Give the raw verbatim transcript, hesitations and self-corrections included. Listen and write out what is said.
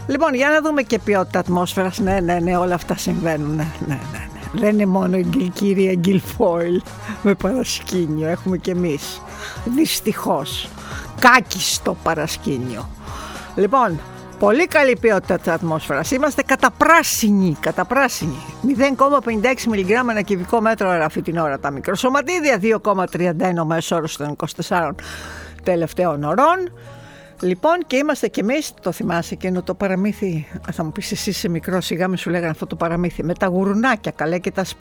Λοιπόν, για να δούμε και ποιότητα ατμόσφαιρας. Ναι, ναι, ναι, όλα αυτά συμβαίνουν. Ναι, ναι, ναι. Δεν είναι μόνο η κυρία Γκιλφόιλ με παρασκήνιο. Έχουμε κι εμείς. Δυστυχώς. Κάκιστο παρασκήνιο. Λοιπόν, πολύ καλή ποιότητα της ατμόσφαιρας. Είμαστε καταπράσινοι, καταπράσινοι. μηδέν κόμμα πενήντα έξι μιλιγκράμμ ένα κυβικό μέτρο αέρα αυτή την ώρα τα μικροσωματίδια. δύο κόμμα τριάντα ένα ο μέσος όρος των είκοσι τεσσάρων τελευταίων ωρών. Λοιπόν, και είμαστε κι εμείς, το θυμάσαι εκείνο το παραμύθι, θα μου πεις εσύ είσαι μικρό, σιγά μη σου λέγανε αυτό το παραμύθι, με τα γουρνάκια καλέ και τα σπίτια.